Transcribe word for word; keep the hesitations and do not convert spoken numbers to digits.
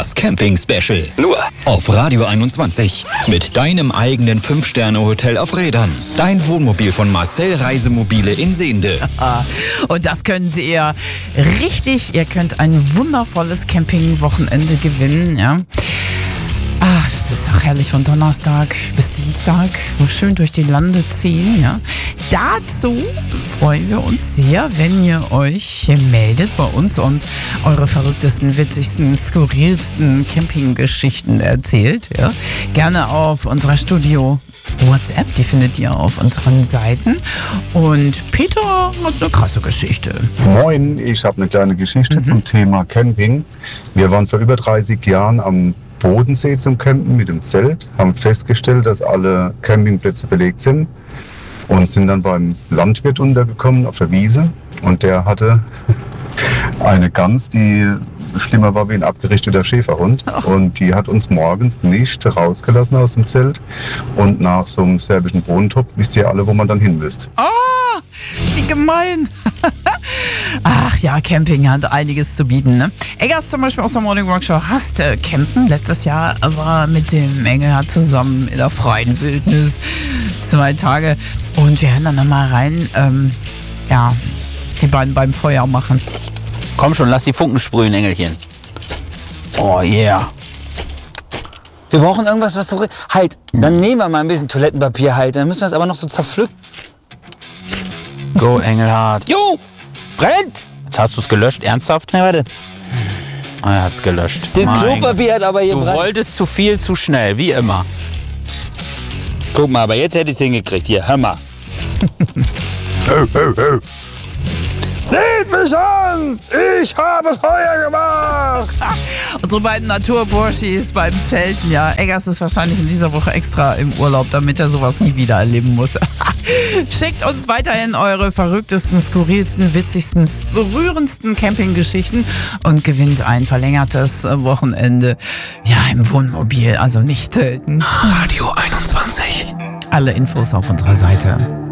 Das Camping-Special. Nur auf Radio einundzwanzig. Mit deinem eigenen fünf Sterne Hotel auf Rädern. Dein Wohnmobil von Marcel Reisemobile in Sehnde. Und das könnt ihr richtig, ihr könnt ein wundervolles Campingwochenende gewinnen, ja. Ach, das ist doch herrlich, von Donnerstag bis Dienstag schön durch die Lande ziehen, ja. Dazu freuen wir uns sehr, wenn ihr euch meldet bei uns und eure verrücktesten, witzigsten, skurrilsten Campinggeschichten erzählt, ja. Gerne auf unserer Studio WhatsApp, die findet ihr auf unseren Seiten. Und Peter hat eine krasse Geschichte. Moin, ich habe eine kleine Geschichte mhm. zum Thema Camping. Wir waren vor über dreißig Jahren am Bodensee zum Campen mit dem Zelt, haben festgestellt, dass alle Campingplätze belegt sind und sind dann beim Landwirt untergekommen auf der Wiese und der hatte eine Gans, die schlimmer war wie ein abgerichteter Schäferhund und die hat uns morgens nicht rausgelassen aus dem Zelt und nach so einem serbischen Bohnentopf wisst ihr alle, wo man dann hin müsst. Oh, wie gemein. Ach ja, Camping hat einiges zu bieten, ne? Eggers zum Beispiel aus der Morning Rock Show hasste Campen. Letztes Jahr war mit dem Engelhardt zusammen in der freien Wildnis zwei Tage und wir hören dann nochmal rein, ähm, ja, die beiden beim Feuer machen. Komm schon, lass die Funken sprühen, Engelchen. Oh yeah. Wir brauchen irgendwas, was so... Halt, dann nehmen wir mal ein bisschen Toilettenpapier halt. Dann müssen wir es aber noch so zerpflücken. Go, Engelhardt. Jo! Brennt! Jetzt hast du es gelöscht, ernsthaft? Na, warte. Ah, er hat's gelöscht. Das Mein Klopapier hat aber hier Du gebrannt. wolltest zu viel, zu schnell, wie immer. Guck mal, aber jetzt hätte ich es hingekriegt. Hier, hör mal. Seht mich an! Ich habe Feuer gemacht! Unsere beiden Naturburschis beim Zelten, ja. Eggers ist wahrscheinlich in dieser Woche extra im Urlaub, damit er sowas nie wieder erleben muss. Schickt uns weiterhin eure verrücktesten, skurrilsten, witzigsten, berührendsten Campinggeschichten und gewinnt ein verlängertes Wochenende, ja, im Wohnmobil, also nicht Zelten. Radio einundzwanzig. Alle Infos auf unserer Seite.